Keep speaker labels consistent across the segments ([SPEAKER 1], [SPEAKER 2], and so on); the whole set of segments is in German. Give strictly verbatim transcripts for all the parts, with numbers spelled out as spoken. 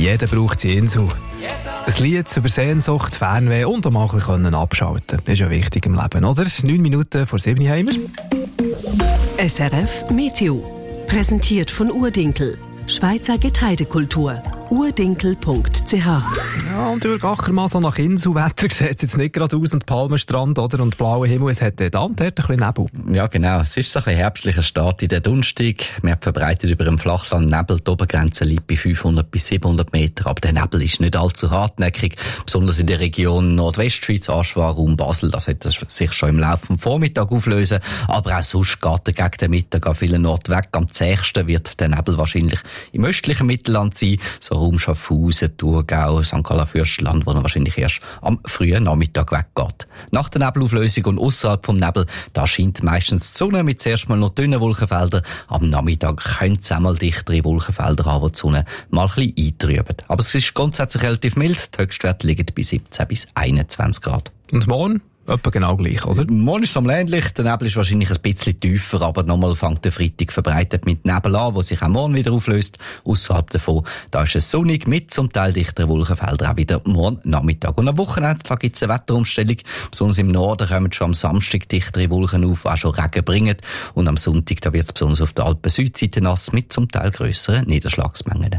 [SPEAKER 1] Jeder braucht die Insel. Ein Lied über Sehnsucht, Fernweh und auch mal ein bisschen abschalten. Das ist ja wichtig im Leben, oder? Neun Minuten vor sieben haben wir.
[SPEAKER 2] S R F Meteo. Präsentiert von Urdinkel. Schweizer Getreidekultur. urdinkel punkt c h.
[SPEAKER 1] Ja, und über Gachermann so nach Inselwetter sieht es jetzt nicht gerade aus und Palmenstrand oder, und blauer Himmel. Es hat da und dort ein bisschen Nebel.
[SPEAKER 3] Ja, genau. Es ist so ein bisschen herbstlicher Start in der Donnerstag. Wir haben verbreitet über dem Flachland Nebel. Die Obergrenze liegt bei fünfhundert bis siebenhundert Meter. Aber der Nebel ist nicht allzu hartnäckig. Besonders in der Region Nordwestschweiz, Aarschwar, Raum Basel. Das wird sich schon im Laufe des Vormittags auflösen. Aber auch sonst geht er gegen den Mittag an vielen Orten weg. Am zähigsten wird der Nebel wahrscheinlich im östlichen Mittelland sein. So Raum Schaffhausen, Thurgau, Sankt Gallen-Fürstenland, wo er wahrscheinlich erst am frühen Nachmittag weggeht. Nach der Nebelauflösung und außerhalb vom Nebel, da scheint meistens die Sonne mit zuerst mal noch dünnen Wolkenfeldern. Am Nachmittag können es einmal dichtere Wolkenfelder haben, wo die Sonne mal ein bisschen eintrüben. Aber es ist grundsätzlich relativ mild. Die Höchstwerte liegen bei siebzehn bis einundzwanzig Grad.
[SPEAKER 1] Und morgen? Etwa genau gleich, oder?
[SPEAKER 3] Morgen ist es am ähnlich. Der Nebel ist wahrscheinlich ein bisschen tiefer, aber nochmal fängt der Freitag verbreitet mit Nebel an, der sich auch morgen wieder auflöst. Außerhalb davon, da ist es sonnig mit zum Teil dichteren Wolkenfeldern auch wieder morgen Nachmittag. Und am Wochenende gibt es eine Wetterumstellung. Besonders im Norden kommen schon am Samstag dichtere Wolken auf, die auch schon Regen bringen. Und am Sonntag, da wird es besonders auf der Alpen-Südseite nass mit zum Teil grösseren Niederschlagsmengen.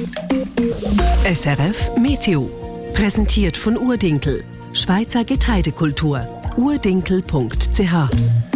[SPEAKER 2] S R F Meteo. Präsentiert von Urdinkel. Schweizer Getreidekultur. urdinkel punkt c h.